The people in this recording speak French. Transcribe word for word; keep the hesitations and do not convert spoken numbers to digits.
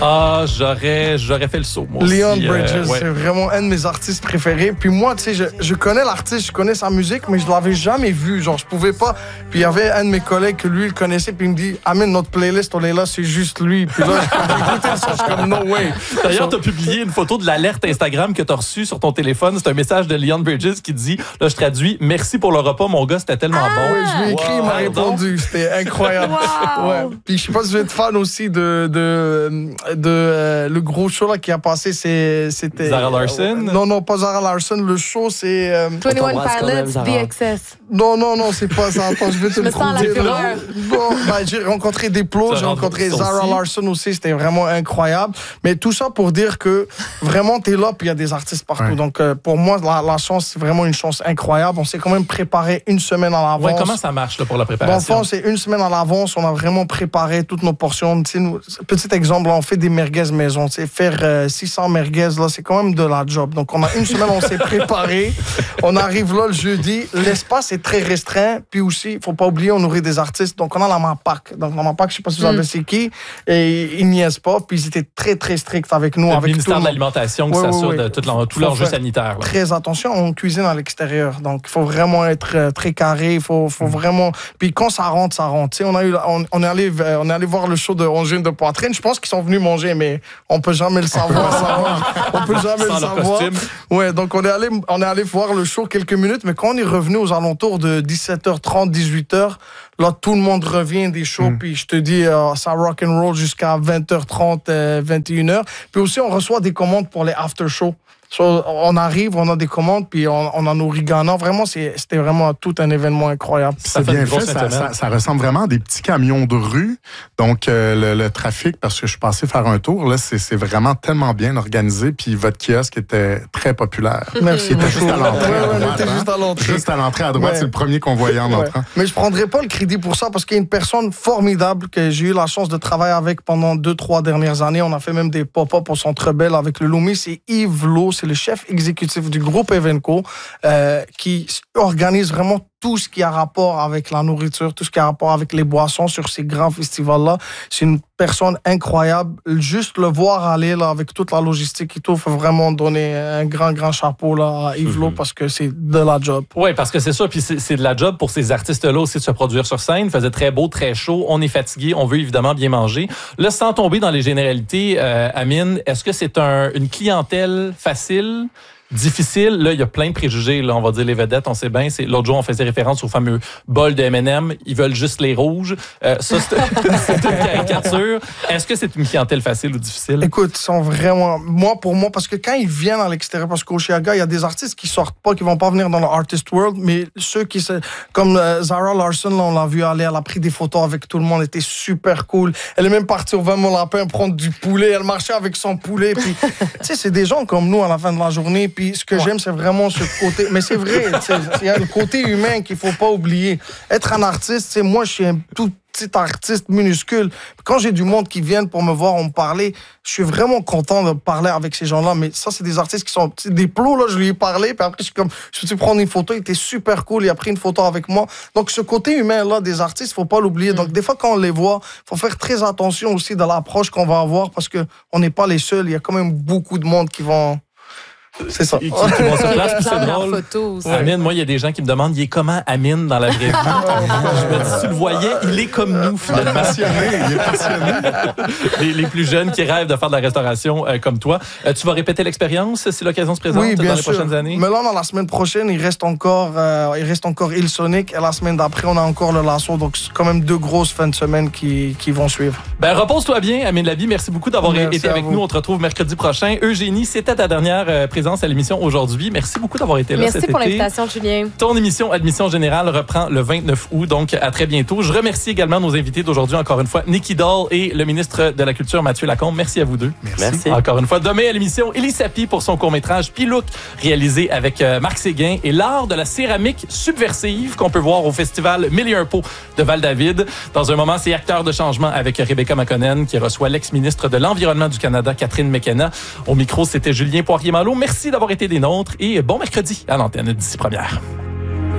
Ah, j'aurais, j'aurais fait le saut, moi aussi. Leon Bridges, euh, ouais. c'est vraiment un de mes artistes préférés. Puis moi, tu sais, je, je connais l'artiste, je connais sa musique, mais je l'avais jamais vu. Genre, je pouvais pas. Puis il y avait un de mes collègues que lui, il connaissait, puis il me dit, Amin, notre playlist, on est là, c'est juste lui. Puis là, je écouté ça, je suis comme, no way. D'ailleurs, tu as publié une photo de l'alerte Instagram que tu as reçue sur ton téléphone. C'est un message de Leon Bridges qui dit, là, je traduis, merci pour le repas, mon gars, c'était tellement Ah, bon. oui, je lui ai écrit, wow, il m'a répondu. C'était incroyable. Wow. Ouais. Puis je sais pas si vous êtes fan aussi de, de, de euh, le gros show là, qui a passé, c'est, c'était... Zara Larsson? Euh, non, non, pas Zara Larsson. Le show, c'est... Euh, vingt et un Pilots, The Excess. Non, non, non, c'est pas ça. Attends, je vais te Je le me sens la trouver. fureur. Bon, ben, j'ai rencontré des plots, j'ai rencontré Zara Larsson aussi, c'était vraiment incroyable. Mais tout ça pour dire que vraiment, t'es là, puis il y a des artistes partout. Ouais. Donc, euh, pour moi, la, la chance, c'est vraiment une chance incroyable. On s'est quand même préparé une semaine à l'avance. Ouais, comment ça marche là, pour la préparation? Dans le fond, c'est une semaine à l'avance. On a vraiment préparé toutes nos portions. Nous, petit exemple, là, on fait des merguez maison. Faire euh, six cents merguez, là, c'est quand même de la job. Donc, on a une semaine, on s'est préparé. On arrive là le jeudi. L'espace est très restreint. Puis aussi, il ne faut pas oublier, on nourrit des artistes. Donc, on a la MAPAC. Donc, la MAPAC, je ne sais pas si vous savez mm. c'est qui. Et ils niaisent pas. Puis, ils étaient très, très stricts avec nous. Le avec ministère tout de l'Alimentation qui ouais, s'assure ouais, ouais. de tout, l'en, tout l'enjeu sanitaire. Là. Très attention, on cuisine à l'extérieur. Donc, il faut vraiment être euh, très carré. Il faut, faut mm. vraiment... Puis, quand ça rentre, ça rentre. On, a eu, on, on, est allé, on est allé voir le show de Angine de Poitrine. Je pense qu'ils sont venus manger, mais on ne peut jamais le savoir. on peut jamais Sans le savoir. Costume. Ouais, donc, on est, allé, on est allé voir le show quelques minutes. Mais quand on est revenu aux alentours de dix-sept heures trente, dix-huit heures, là, tout le monde revient des shows. Mm. Puis, je te dis, euh, ça rock'n'roll jusqu'à vingt heures trente, euh, vingt et une heures. Puis aussi, on reçoit des commandes pour les after-shows. So, on arrive, on a des commandes, puis on, on en nourrit gagnant. Vraiment, c'est, c'était vraiment tout un événement incroyable. C'est bien fait, ça, ça, ça ressemble vraiment à des petits camions de rue. Donc, euh, le, le trafic, parce que je suis passé faire un tour, là, c'est, c'est vraiment tellement bien organisé. Puis votre kiosque était très populaire. Merci. Il était juste à l'entrée. Ouais, à ouais, droite, était hein? juste à l'entrée. Juste à l'entrée à droite, ouais. C'est le premier qu'on voyait en ouais. entrant. Mais je ne prendrai pas le crédit pour ça, parce qu'il y a une personne formidable que j'ai eu la chance de travailler avec pendant deux, trois dernières années. On a fait même des pop-up au Centre Bell avec le Loomis. C'est Yves Lowe, c'est le chef exécutif du groupe Evenco, euh, qui organise vraiment tout ce qui a rapport avec la nourriture, tout ce qui a rapport avec les boissons sur ces grands festivals-là. C'est une personne incroyable. Juste le voir aller là, avec toute la logistique et tout, il faut vraiment donner un grand, grand chapeau là, à Yves Lowe mm-hmm. parce que c'est de la job. Oui, parce que c'est ça. Puis c'est, c'est de la job pour ces artistes-là aussi de se produire sur scène. Il faisait très beau, très chaud. On est fatigué. On veut évidemment bien manger. Là, sans tomber dans les généralités, euh, Amine, est-ce que c'est un, une clientèle facile? Difficile, là, il y a plein de préjugés, là, on va dire les vedettes, on sait bien. C'est, l'autre jour, on faisait référence au fameux bol de M and M. Ils veulent juste les rouges. Euh, ça, c'est, c'est une caricature. Est-ce que c'est une clientèle facile ou difficile? Écoute, ils sont vraiment... Moi, pour moi, parce que quand ils viennent à l'extérieur, parce qu'au Chiaga, il y a des artistes qui sortent pas, qui vont pas venir dans le Artist World, mais ceux qui... Se... Comme euh, Zara Larsson, là, on l'a vu aller, elle a pris des photos avec tout le monde, elle était super cool. Elle est même partie au vingt Mon Lapin prendre du poulet. Elle marchait avec son poulet. Puis, tu sais, c'est des gens comme nous à la fin de la journée. Puis, Puis ce que ouais. j'aime, c'est vraiment ce côté... Mais c'est vrai, il y a le côté humain qu'il ne faut pas oublier. Être un artiste, moi, je suis un tout petit artiste minuscule. Quand j'ai du monde qui viennent pour me voir, on me parler, je suis vraiment content de parler avec ces gens-là. Mais ça, c'est des artistes qui sont... Des plots, là, je lui ai parlé, puis après, je suis comme... Je peux prendre une photo, il était super cool, il a pris une photo avec moi. Donc, ce côté humain-là des artistes, il ne faut pas l'oublier. Mm. Donc, des fois, quand on les voit, il faut faire très attention aussi de l'approche qu'on va avoir parce qu'on n'est pas les seuls. Il y a quand même beaucoup de monde qui vont... C'est ça. Qui, qui vont sur place, puis c'est drôle. Amine, moi, il y a des gens qui me demandent, il est comment Amine dans la vraie vie? Je me dis, si tu le voyais, il est comme nous, finalement. Il est passionné, il est passionné. les, les plus jeunes qui rêvent de faire de la restauration euh, comme toi. Euh, tu vas répéter l'expérience si l'occasion se présente oui, bien dans les sûr. prochaines années? Mais là, dans la semaine prochaine, il reste encore, euh, il reste encore Il Sonic. Et la semaine d'après, on a encore le Lasso. Donc, c'est quand même deux grosses fins de semaine qui, qui vont suivre. Ben, repose-toi bien, Amine Lavi. Merci beaucoup d'avoir Merci été avec vous. nous. On te retrouve mercredi prochain. Eugénie, c'était ta dernière euh, présence à l'émission aujourd'hui. Merci beaucoup d'avoir été là Merci cet été. Merci pour l'invitation, Julien. Ton émission Admission Générale reprend le vingt-neuf août, donc à très bientôt. Je remercie également nos invités d'aujourd'hui, encore une fois, Nicky Doll et le ministre de la Culture, Mathieu Lacombe. Merci à vous deux. Merci. Merci. Encore une fois, demain à l'émission, Élie Sapi pour son court-métrage Pilouk, réalisé avec euh, Marc Séguin, et l'art de la céramique subversive qu'on peut voir au festival Mille et un Pots de Val-David. Dans un moment, c'est Acteurs de changement avec Rebecca McConnell qui reçoit l'ex-ministre de l'Environnement du Canada, Catherine McKenna. Au micro, c'était Julien Poirier-Malo. Merci d'avoir été des nôtres et bon mercredi à l'antenne d'ici première.